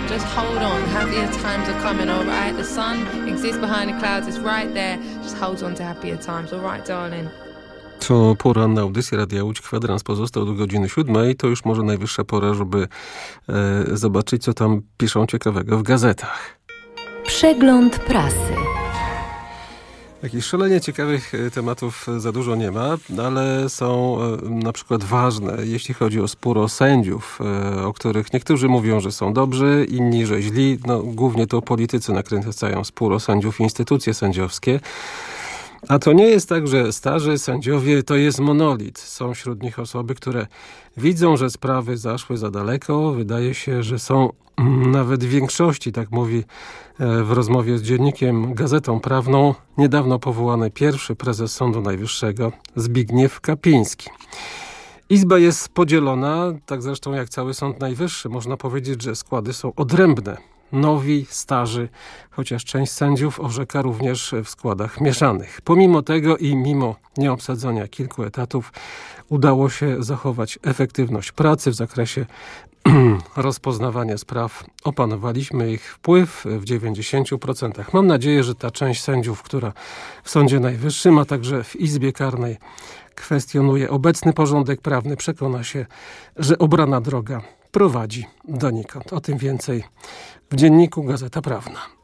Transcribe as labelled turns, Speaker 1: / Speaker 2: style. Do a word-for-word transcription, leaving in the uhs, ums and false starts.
Speaker 1: on, just hold on. Happier times are coming, all right? The sun exists behind the clouds, it's right there. Just hold on to happier times, all right, darling?
Speaker 2: To poranna audycja Radia Łódź. Kwadrans pozostał do godziny siódmej. To już może najwyższa pora, żeby e, zobaczyć, co tam piszą ciekawego w gazetach.
Speaker 3: Przegląd prasy.
Speaker 2: Takich szalenie ciekawych tematów za dużo nie ma, ale są na przykład ważne, jeśli chodzi o spór o sędziów, o których niektórzy mówią, że są dobrzy, inni, że źli. No, głównie to politycy nakręcają spór o sędziów i instytucje sędziowskie. A to nie jest tak, że starzy sędziowie to jest monolit. Są wśród nich osoby, które widzą, że sprawy zaszły za daleko. Wydaje się, że są nawet w większości, tak mówi w rozmowie z dziennikiem Gazetą Prawną, niedawno powołany pierwszy prezes Sądu Najwyższego Zbigniew Kapiński. Izba jest podzielona, tak zresztą jak cały Sąd Najwyższy. Można powiedzieć, że składy są odrębne. Nowi, starzy, chociaż część sędziów orzeka również w składach mieszanych. Pomimo tego i mimo nieobsadzenia kilku etatów udało się zachować efektywność pracy w zakresie rozpoznawania spraw. Opanowaliśmy ich wpływ w dziewięćdziesięciu procentach. Mam nadzieję, że ta część sędziów, która w Sądzie Najwyższym, a także w Izbie Karnej kwestionuje obecny porządek prawny, przekona się, że obrana droga prowadzi donikąd. O tym więcej w dzienniku Gazeta Prawna.